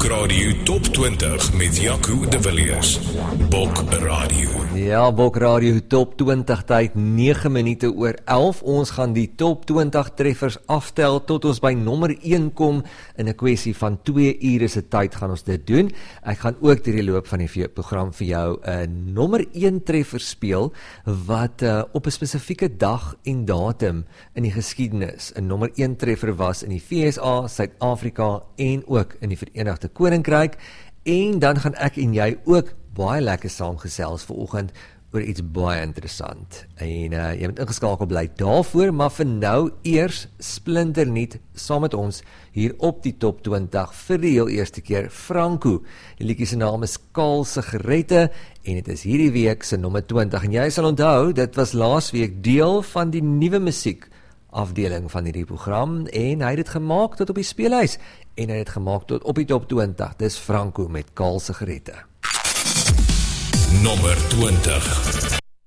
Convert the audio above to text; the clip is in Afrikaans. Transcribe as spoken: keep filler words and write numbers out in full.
Radio Top twintig met Jaco de Villiers. Bok Radio. Ja, Bok Radio Top twintig tyd, nege minute oor elf. Ons gaan die Top twintig treffers aftel tot ons by nommer een kom. In 'n kwessie van twee ure se tyd gaan ons dit doen. Ek gaan ook deur die loop van die program vir jou 'n nommer een treffer speel wat uh, op 'n spesifieke dag en datum in die geskiedenis 'n nommer een treffer was in die V S A, Suid-Afrika en ook in die Verenigde Koninkryk. En dan gaan ek en jy ook baie lekker saamgesels vanoggend oor iets baie interessant. En uh, jy moet ingeskakel bly daarvoor, maar vir nou eers splinternuut saam met ons hier op die Top twintig vir die heel eerste keer Franco. Die liedjie se naam is Kaal Sigarette en dit is hierdie week se nommer twintig. En jy sal onthou, dit was laasweek deel van die nuwe musiek afdeling van hierdie program en hy het dit gemaak tot op die speelhuis en hy het dit gemaak tot op die Top twintig. Dis Franco met Kaal Sigarette. Nommer twintig.